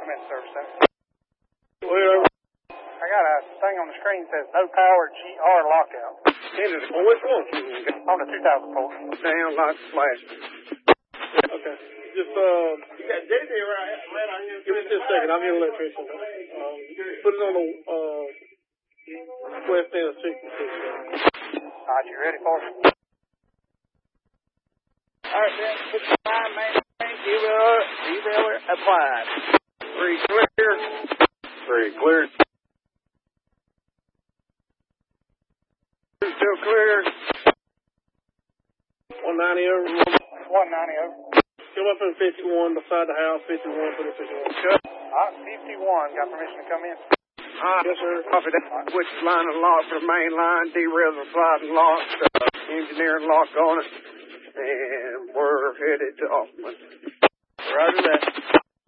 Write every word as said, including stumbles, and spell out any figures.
come in service center. Well, I got a thing on the screen that says no power G R lockout. on which one? On the two thousand four. Damn, lights flashing. Okay. Just, uh, you got J J right, right on here. Give me just a second. I'm your electrician. Um, put it on the, uh, west end of sixty-six. All right, you ready for it? All right, then, put the line, man. Derailleur, derailleur applied. Three clear. Three clear. Two still clear. one ninety over. one ninety over. Come up in fifty-one beside the house. fifty-one, put it fifty-one. Cut. All right, fifty-one. Got permission to come in? Uh, yes, sir. Copy that. Which line and lock for the main line. Derails are sliding locked. Uh, engineering lock on it. And we're headed to Hoffman. Roger that.